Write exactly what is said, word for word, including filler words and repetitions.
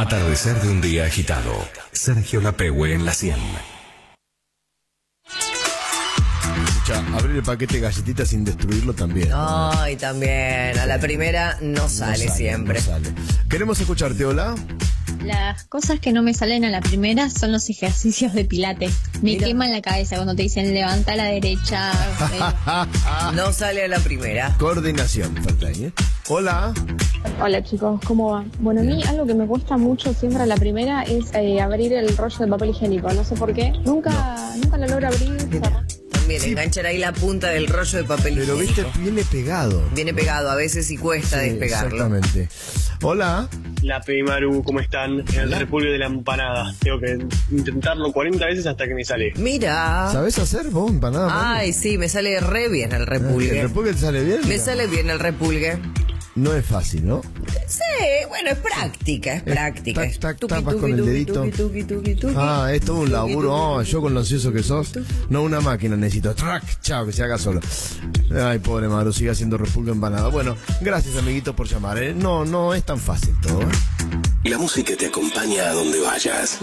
Atardecer de un día agitado. Sergio Lapehue en la cien. Escucha, abrir el paquete de galletitas sin destruirlo también. Ay, ¿no? También. A la primera no sale, no sale siempre. No sale. Queremos escucharte, hola. Las cosas que no me salen a la primera son los ejercicios de pilates. Me Mira. queman la cabeza cuando te dicen levanta a la derecha. No sale a la primera. Coordinación, falta ahí, ¿eh? Hola. Hola chicos, ¿cómo va? Bueno, a mí algo que me cuesta mucho siempre a la primera es eh, abrir el rollo de papel higiénico. No sé por qué. Nunca, no. nunca lo logro abrir. También sí. Enganchar ahí la punta del rollo de papel Pero higiénico. Pero viste, viene pegado. Viene pegado, a veces y cuesta sí, despegarlo. Exactamente. Hola. La P. Maru, ¿cómo están? En el repulgue de la empanada. Tengo que intentarlo cuarenta veces hasta que me sale. Mira. ¿Sabés hacer vos empanada? Ay, sí, me sale re bien el repulgue. ¿El repulgue te sale bien? Me sale bien el repulgue. No es fácil, ¿no? Sí, bueno, es práctica, es práctica. Tac, tac, tuki, tapas tuki, con el tuki, dedito. Tuki, tuki, tuki, tuki, ah, es todo un laburo. Oh, yo con lo ansioso que sos. No una máquina necesito. Track, chao, que se haga solo. Ay, pobre Maru, sigue haciendo repulgue empanada. Bueno, gracias, amiguitos, por llamar, ¿eh? No, no es tan fácil todo, ¿eh? La música te acompaña a donde vayas.